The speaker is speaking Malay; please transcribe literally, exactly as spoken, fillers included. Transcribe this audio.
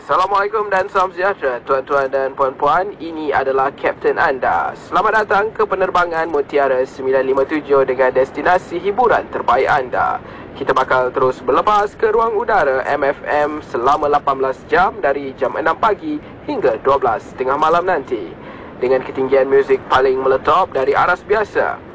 Assalamualaikum dan salam sejahtera tuan-tuan dan puan-puan. Ini adalah Kapten anda. Selamat datang ke penerbangan Mutiara sembilan lima tujuh dengan destinasi hiburan terbaik anda. Kita bakal terus berlepas ke ruang udara M F M selama lapan belas jam dari jam enam pagi hingga dua belas tengah malam nanti. Dengan ketinggian muzik paling meletop dari aras biasa.